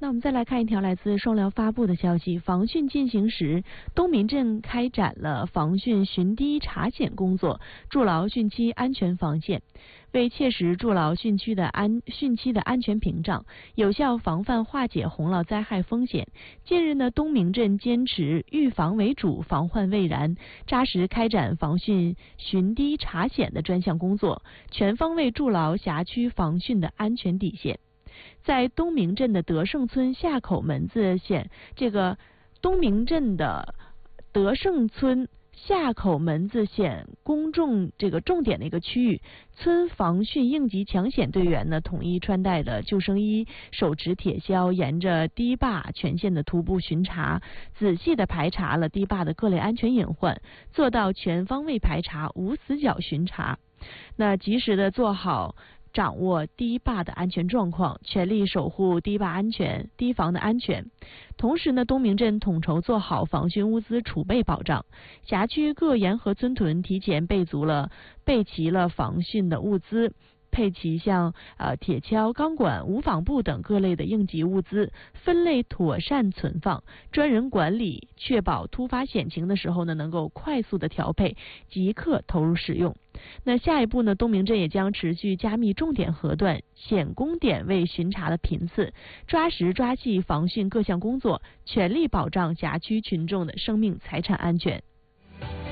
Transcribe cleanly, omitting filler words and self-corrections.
那我们再来看一条来自双辽发布的消息，防汛进行时，东民镇开展了防汛巡堤查检工作，筑牢汛期安全防线。为切实筑牢汛期的安全屏障，有效防范化解洪涝灾害风险，近日呢，东明镇坚持预防为主，防患未然，扎实开展防汛巡堤查检的专项工作，全方位筑牢辖区防汛的安全底线。在东明镇的德胜村下口门子县，东明镇的德胜村下口门子县公众重点的一个区域，村防汛应急抢险队员呢，统一穿戴了救生衣，手持铁锹，沿着堤坝全线的徒步巡查，仔细的排查了堤坝的各类安全隐患，做到全方位排查，无死角巡查。那及时的做好掌握堤坝的安全状况，全力守护堤坝安全、堤防的安全。同时呢，东明镇统筹做好防汛物资储备保障，辖区各沿河村屯提前备齐了防汛的物资，配齐像铁锹、钢管、无纺布等各类的应急物资，分类妥善存放，专人管理，确保突发险情的时候呢，能够快速的调配，即刻投入使用。那下一步呢，东明镇也将持续加密重点核段、险工点位巡查的频次，抓实抓细防汛各项工作，全力保障辖区群众的生命财产安全。